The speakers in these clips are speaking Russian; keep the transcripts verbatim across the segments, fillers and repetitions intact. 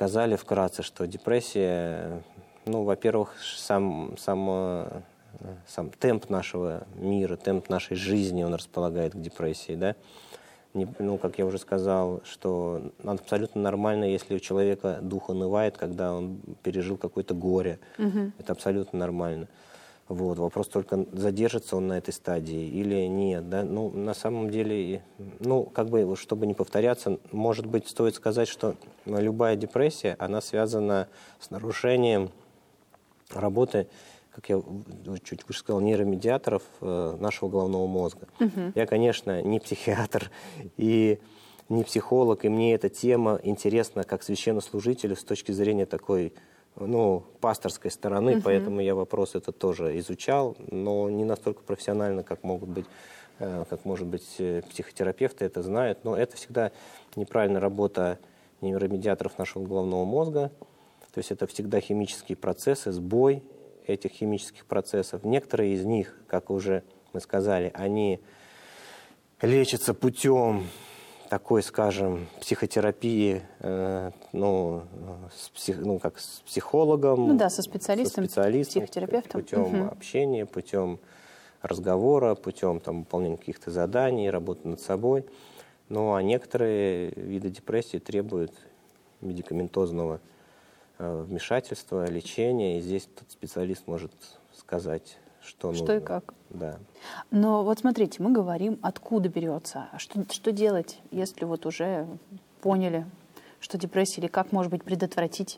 сказали вкратце, что депрессия, ну, во-первых, сам, сам, сам темп нашего мира, темп нашей жизни, он располагает к депрессии, да. Не, ну, как я уже сказал, что абсолютно нормально, если у человека дух унывает, когда он пережил какое-то горе. Угу. Это абсолютно нормально. Вот. Вопрос только, задержится он на этой стадии или нет. Да? Ну, на самом деле, ну, как бы, чтобы не повторяться, может быть, стоит сказать, что любая депрессия, она связана с нарушением работы, как я чуть выше сказал, нейромедиаторов э, нашего головного мозга. Угу. Я, конечно, не психиатр и не психолог, и мне эта тема интересна как священнослужителю с точки зрения такой, ну, пасторской стороны, угу. Поэтому я вопрос этот тоже изучал, но не настолько профессионально, как могут быть, э, как, может быть, психотерапевты это знают. Но это всегда неправильная работа нейромедиаторов нашего головного мозга. То есть это всегда химические процессы, сбой этих химических процессов. Некоторые из них, как уже мы сказали, они лечатся путем такой, скажем, психотерапии, э, ну, с псих, ну, как с психологом, ну да, со специалистом, со специалистом психотерапевтом. Путем угу. общения, путем разговора, путем там, выполнения каких-то заданий, работы над собой. Ну, а некоторые виды депрессии требуют медикаментозного вмешательства, лечения, и здесь тот специалист может сказать, что нужно. Что и как. Да. Но вот смотрите, мы говорим, откуда берется, что, что делать, если вот уже поняли, что депрессия, или как, может быть, предотвратить?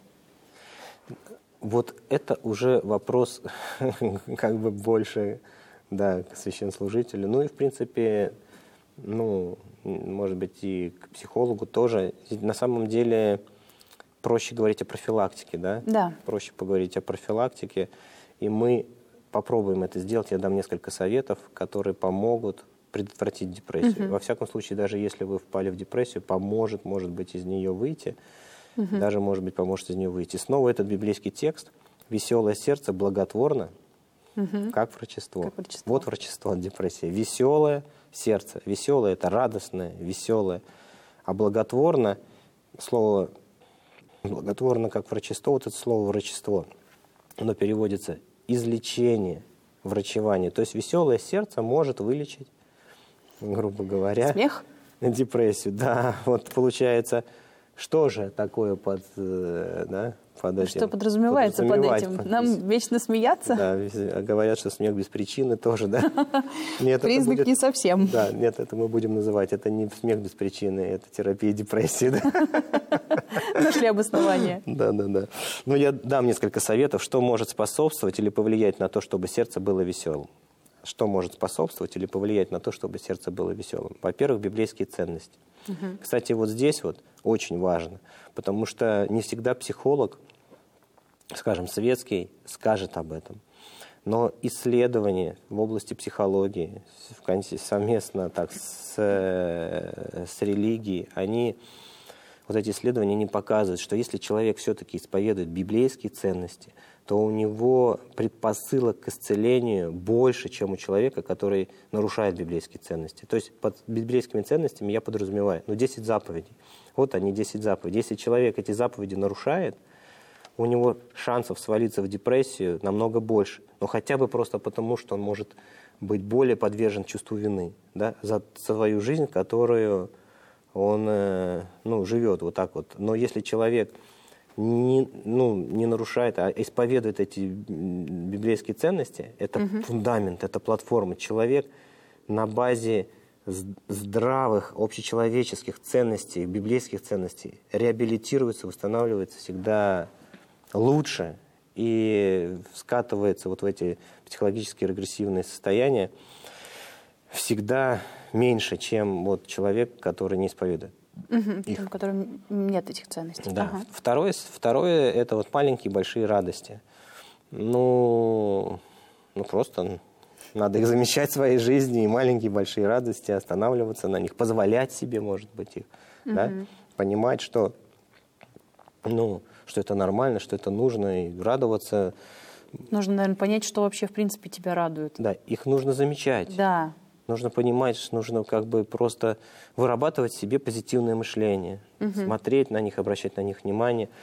Вот это уже вопрос как бы больше, да, к священнослужителю. Ну и, в принципе, ну, может быть, и к психологу тоже. На самом деле проще говорить о профилактике, да? Да. Проще поговорить о профилактике. И мы попробуем это сделать. Я дам несколько советов, которые помогут предотвратить депрессию. Угу. Во всяком случае, даже если вы впали в депрессию, поможет, может быть, из нее выйти. Угу. Даже, может быть, поможет из нее выйти. Снова этот библейский текст. «Веселое сердце благотворно, угу. как врачество». Как врачество. Вот врачество от депрессии. Веселое сердце. Веселое – это радостное, веселое. А благотворно, слово благотворно как врачество, вот это слово врачество, оно переводится излечение, врачевание. То есть веселое сердце может вылечить, грубо говоря, смех? Депрессию. Да, вот получается, что же такое под, да, под этим? Что подразумевается под этим? Под... Нам вечно смеяться? Да, говорят, что смех без причины тоже, да. Нет, признак будет... не совсем. Да, нет, это мы будем называть, это не смех без причины, это терапия депрессии. Нашли обоснование. Да, да, да. Ну, я дам несколько советов, что может способствовать или повлиять на то, чтобы сердце было веселым. Что может способствовать или повлиять на то, чтобы сердце было веселым? Во-первых, библейские ценности. Угу. Кстати, вот здесь вот очень важно, потому что не всегда психолог, скажем, светский, скажет об этом. Но исследования в области психологии совместно так, с, с религией, они, вот эти исследования не показывают, что если человек все-таки исповедует библейские ценности, то у него предпосылок к исцелению больше, чем у человека, который нарушает библейские ценности. То есть под библейскими ценностями я подразумеваю, ну, десять заповедей. Вот они, десять заповедей. Если человек эти заповеди нарушает, у него шансов свалиться в депрессию намного больше. Но хотя бы просто потому, что он может быть более подвержен чувству вины, да, за свою жизнь, которую он ну, живет вот так вот. Но если человек не, ну, не нарушает, а исповедует эти библейские ценности, это угу. фундамент, это платформа. Человек на базе здравых общечеловеческих ценностей, библейских ценностей реабилитируется, восстанавливается всегда лучше и скатывается вот в эти психологические регрессивные состояния всегда меньше, чем вот человек, который не исповедует. Угу, их. В котором нет этих ценностей. Да. Ага. Второе, второе – это вот маленькие большие радости. Ну, ну, просто надо их замечать в своей жизни, и маленькие большие радости, останавливаться на них, позволять себе, может быть, их. Угу. Да? Понимать, что, ну, что это нормально, что это нужно, и радоваться. Нужно, наверное, понять, что вообще, в принципе, тебя радует. Да, их нужно замечать. Да. Нужно понимать, что нужно как бы просто вырабатывать в себе позитивное мышление, угу. смотреть на них, обращать на них внимание.